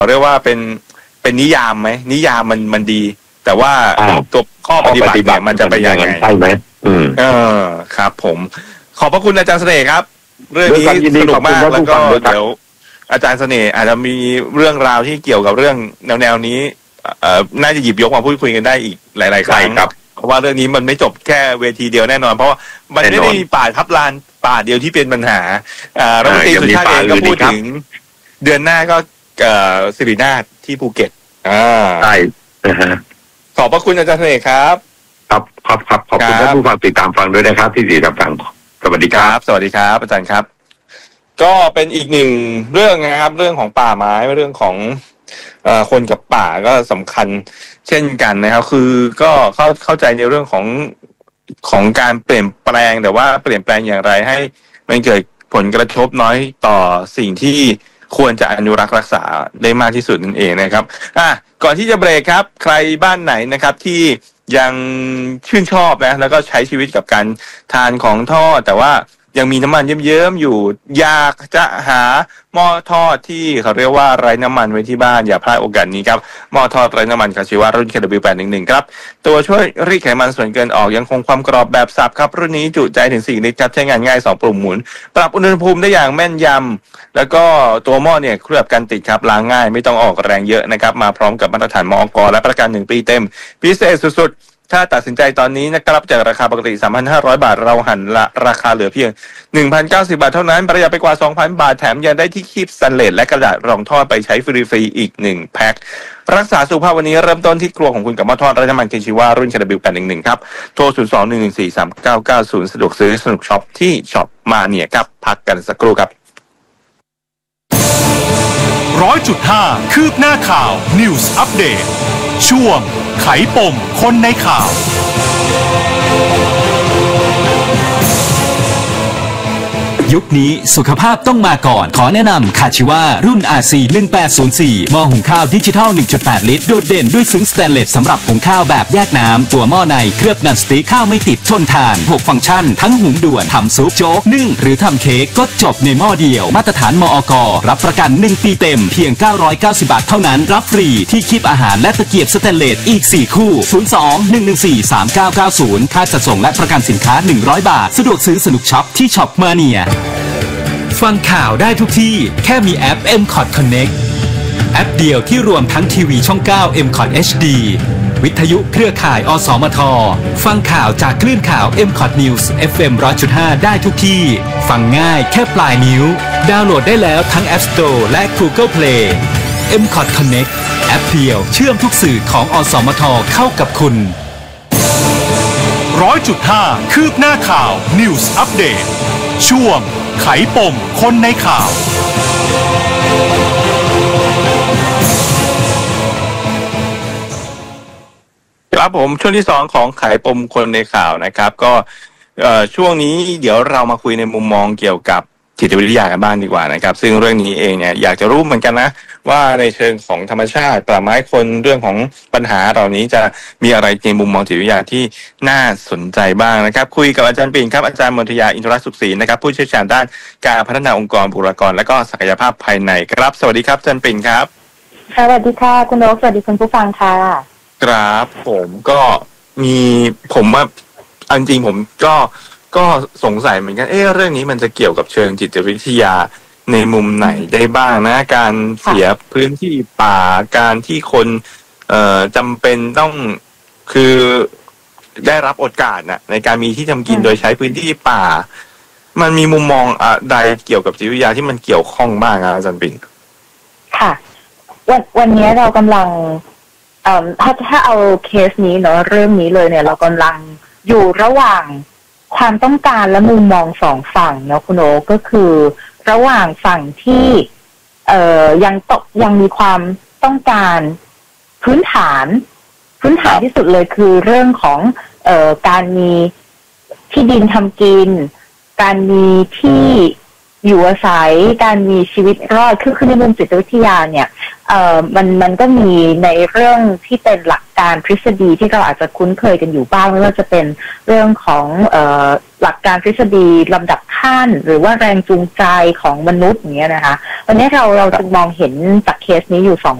เรียกว่าเป็นนิยามไหมนิยามมันดีแต่ว่าตัวข้อปฏิบัติเนี่ยมันจะไปยังไงใช่ไหมครับผมขอบพระคุณอาจารย์เสน่ห์ครับเรื่องนี้สนุกมากแล้วก็เดี๋ยวอาจารย์เสน่ห์อาจจะมีเรื่องราวที่เกี่ยวกับเรื่องแนวนี้น่าจะหยิบยกมาพูดคุยกันได้อีกหลายๆครั้งเพราะว่าเรื่องนี้มันไม่จบแค่เวทีเดียวแน่นอนเพราะว่ามันไม่ได้มีป่าทับลานป่าเดียวที่เป็นปัญหารัฐมนตรีสุชาติเองก็พูดถึงเดือนหน้าก็สิรินาถที่ภูเก็ตใช่ขอบพระคุณอาจารย์เสน่ห์ครับครับขอบคุณท่านผู้ฟังติดตามฟังด้วยนะครับที่ติดตามฟังสวัสดีครับสวัสดีครับอาจารย์ครับก็เป็นอีกหนึ่งเรื่องนะครับเรื่องของป่าไม้เรื่องของคนกับป่าก็สำคัญเช่นกันนะครับคือก็เข้าใจในเรื่องของการเปลี่ยนแปลงแต่ว่าเปลี่ยนแปลงอย่างไรให้มันเกิดผลกระทบน้อยต่อสิ่งที่ควรจะอนุรักษ์รักษาได้มากที่สุดนั่นเองนะครับก่อนที่จะเบรกครับใครบ้านไหนนะครับที่ยังชื่นชอบนะแล้วก็ใช้ชีวิตกับการทานของทอดแต่ว่ายังมีน้ำมันเยิ้มๆอยู่อยากจะหาหม้อทอดที่เขาเรียกว่าไร้น้ำมันไว้ที่บ้านอย่าพลาดโอกาสนี้ครับหม้อทอดไร้น้ำมันคาชิวะรุ่น KW811 ครับตัวช่วยรีดไขมันส่วนเกินออกยังคงความกรอบแบบสับครับรุ่นนี้จุใจถึง4 ลิตรครับใช้งานง่าย2 ปุ่มหมุนปรับอุณหภูมิได้อย่างแม่นยำแล้วก็ตัวหม้อเนี่ยเคลือบกันติดครับล้างง่ายไม่ต้องออกแรงเยอะนะครับมาพร้อมกับมาตรฐานมอก.และประกัน1 ปีเต็มพิเศษสุดๆถ้าตัดสินใจตอนนี้นะครับจากราคาปกติ 3,500 บาทเราหันละราคาเหลือเพียง 1,090 บาทเท่านั้นประหยัดไปกว่า 2,000 บาทแถมยังได้ที่คีบสแตนเลสและกระดาษรองทอดไปใช้ฟรีๆอีก1 แพ็ครักษาสุขภาพวันนี้เริ่มต้นที่ครัวของคุณกับหม้อทอดไร้น้ำมันเคชิวารุ่น KW811 ครับโทร 02-114-3990 สะดวกซื้อสนุกช็อปที่ช็อปมาเนี่ยครับพักกันสักครู่ครับ 100.5 คืบหน้าข่าว News Update ช่วงไขปมคนในข่าวยุคนี้สุขภาพต้องมาก่อนขอแนะนำคาชิวารุ่น RC 1804หม้อหุงข้าวดิจิทัล 1.8 ลิตรโดดเด่นด้วยซึ้งสแตนเลสสำหรับหุงข้าวแบบแยกน้ำตัวหม้อในเคลือบนันสติ๊กข้าวไม่ติดทนทาน6ฟังก์ชันทั้งหุงด่วนทำซุปโจ๊กนึ่งหรือทำเค้กก็จบในหม้อเดียวมาตรฐานมอก.รับประกัน1 ปีเต็มเพียง990 บาทเท่านั้นรับฟรีที่คีบอาหารและตะเกียบสแตนเลสอีก4 คู่02-114-3990ค่าจัดส่งและประกันสินค้า100 บาทสะดวกซื้อสนุกช็อปที่ช็อปมาเนียฟังข่าวได้ทุกที่แค่มีแอป MCOT Connect แอปเดียวที่รวมทั้งทีวีช่อง 9 MCOT HD วิทยุเครือข่ายอสมทฟังข่าวจากคลื่นข่าว MCOT News FM 100.5 ได้ทุกที่ฟังง่ายแค่ปลายนิ้วดาวน์โหลดได้แล้วทั้ง App Store และ Google Play MCOT Connect แอปเดียวเชื่อมทุกสื่อของอสมทเข้ากับคุณ 100.5 คืบหน้าข่าว News Update ช่วงไขปมคนในข่าวครับผมช่วงที่2ของไขปมคนในข่าวนะครับก็ช่วงนี้เดี๋ยวเรามาคุยในมุมมองเกี่ยวกับจิตวิทยากันบ้างดีกว่านะครับซึ่งเรื่องนี้เองเนี่ยอยากจะรู้เหมือนกันนะว่าในเชิงของธรรมชาติป่าไม้คนเรื่องของปัญหาเหล่านี้จะมีอะไรในมุมมองจิตวิทยาที่น่าสนใจบ้างนะครับคุยกับอาจารย์ปิ่นครับอาจารย์มนทยาอินทรสุขศรีนะครับผู้เชี่ยวชาญด้านการพัฒนาองค์กรบุคลากรและก็ศักยภาพภายในครับสวัสดีครับอาจารย์ปิ่นครับสวัสดีค่ะคุณโอ๊คสวัสดีคุณผู้ฟังค่ะครับผมก็มีผมว่าจริงๆผมก็สงสัยเหมือนกันเรื่องนี้มันจะเกี่ยวกับเชิงจิตวิทยาในมุมไหนได้บ้างนะการเสียพื้นที่ป่าการที่คนจำเป็นต้องคือได้รับโอกาสในการมีที่ทำกินโดยใช้พื้นที่ป่ามันมีมุมมองใดเกี่ยวกับจิตวิทยาที่มันเกี่ยวข้องบ้างอาจารย์ปิ่นค่ะวันนี้เรากำลังถ้าเอาเคสนี้เนาะเรื่องนี้เลยเนี่ยเรากำลังอยู่ระหว่างความต้องการและมุมมอง2 ฝั่งเนาะคุณโอก็คือระหว่างฝั่งที่ยังมีความต้องการพื้นฐานที่สุดเลยคือเรื่องของการมีที่ดินทำกินการมีที่อยู่อาศัยการมีชีวิตรอดคือในมุมจิตวิทยาเนี่ยมันก็มีในเรื่องที่เป็นหลักการทฤษฎีที่เราอาจจะคุ้นเคยกันอยู่บ้างไม่ว่าจะเป็นเรื่องของหลักการทฤษฎีลำดับขั้นหรือว่าแรงจูงใจของมนุษย์อย่างเงี้ยนะคะวันนี้เราจึงมองเห็นจากเคสนี้อยู่